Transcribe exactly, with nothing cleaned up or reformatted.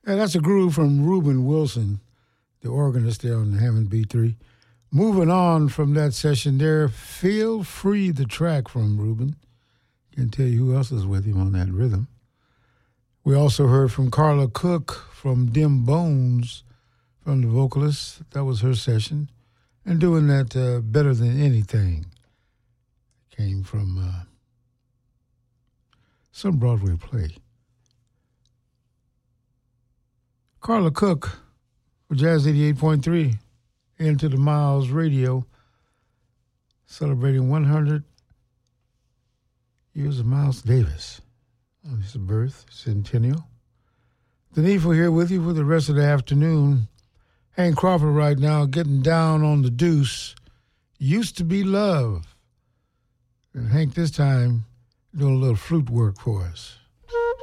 Hey, that's a groove from Reuben Wilson, the organist there on the Hammond B three. Moving on from that session there, Feel Free, the track from Reuben. Can't tell you who else is with him on that rhythm. We also heard from Carla Cook from Dim Bones, from the vocalist. That was her session. And doing that uh, Better Than Anything came from uh, some Broadway play. Carla Cook for Jazz eighty-eight point three, into the Miles Radio, celebrating one hundred years of Miles Davis on his birth centennial. The Needful here with you for the rest of the afternoon. Hank Crawford right now getting down on the deuce. Used to Be Love. And Hank this time doing a little flute work for us.